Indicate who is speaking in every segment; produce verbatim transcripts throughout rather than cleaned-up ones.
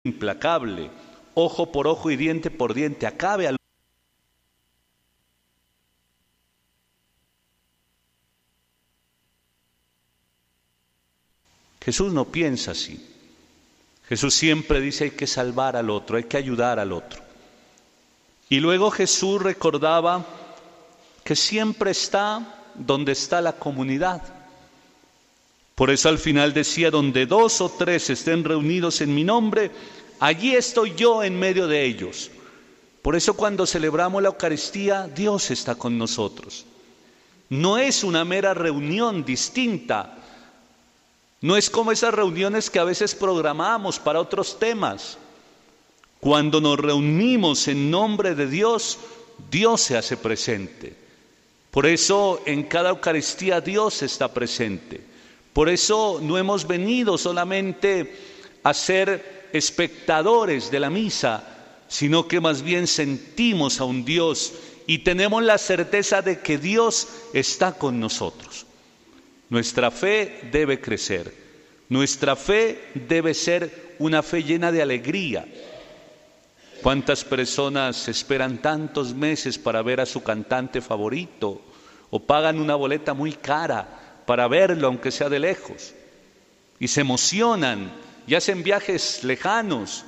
Speaker 1: implacable, ojo por ojo y diente por diente, acabe al Jesús no piensa así. Jesús siempre dice hay que salvar al otro, hay que ayudar al otro. Y luego Jesús recordaba que siempre está donde está la comunidad. Por eso al final decía, donde dos o tres estén reunidos en mi nombre, allí estoy yo en medio de ellos. Por eso cuando celebramos la Eucaristía, Dios está con nosotros. No es una mera reunión distinta. No es como esas reuniones que a veces programamos para otros temas. Cuando nos reunimos en nombre de Dios, Dios se hace presente. Por eso en cada Eucaristía Dios está presente. Por eso no hemos venido solamente a ser espectadores de la misa, sino que más bien sentimos a un Dios y tenemos la certeza de que Dios está con nosotros. Nuestra fe debe crecer, nuestra fe debe ser una fe llena de alegría. ¿Cuántas personas esperan tantos meses para ver a su cantante favorito o pagan una boleta muy cara para verlo aunque sea de lejos? Y se emocionan y hacen viajes lejanos.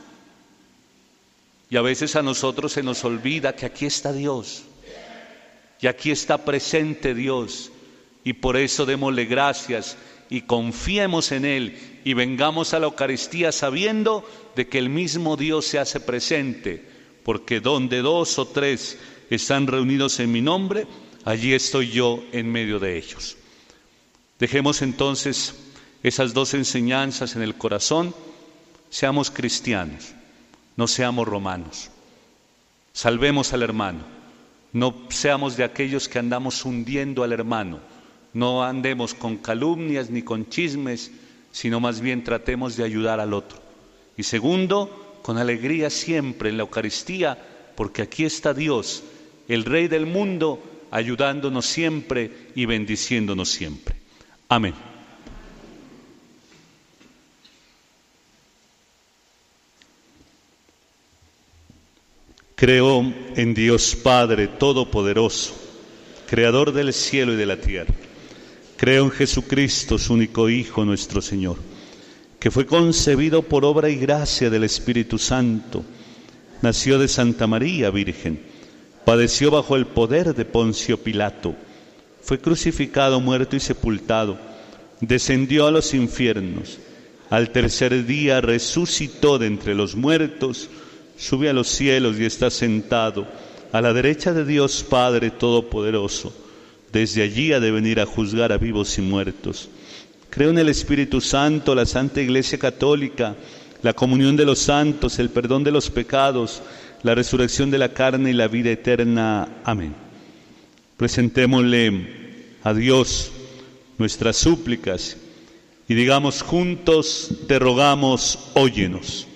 Speaker 1: Y a veces a nosotros se nos olvida que aquí está Dios y aquí está presente Dios. Y por eso démosle gracias y confiemos en Él y vengamos a la Eucaristía sabiendo de que el mismo Dios se hace presente, porque donde dos o tres están reunidos en mi nombre, allí estoy yo en medio de ellos. Dejemos entonces esas dos enseñanzas en el corazón, seamos cristianos, no seamos romanos, salvemos al hermano, no seamos de aquellos que andamos hundiendo al hermano. No andemos con calumnias ni con chismes, sino más bien tratemos de ayudar al otro. Y segundo, con alegría siempre en la Eucaristía, porque aquí está Dios, el Rey del mundo, ayudándonos siempre y bendiciéndonos siempre. Amén. Creo en Dios Padre Todopoderoso, Creador del cielo y de la tierra. Creo en Jesucristo, su único Hijo, nuestro Señor, que fue concebido por obra y gracia del Espíritu Santo, nació de Santa María Virgen, padeció bajo el poder de Poncio Pilato, fue crucificado, muerto y sepultado, descendió a los infiernos, al tercer día resucitó de entre los muertos, subió a los cielos y está sentado a la derecha de Dios Padre Todopoderoso. Desde allí ha de venir a juzgar a vivos y muertos. Creo en el Espíritu Santo, la Santa Iglesia Católica, la comunión de los santos, el perdón de los pecados, la resurrección de la carne y la vida eterna. Amén. Presentémosle a Dios nuestras súplicas y digamos juntos, te rogamos, óyenos.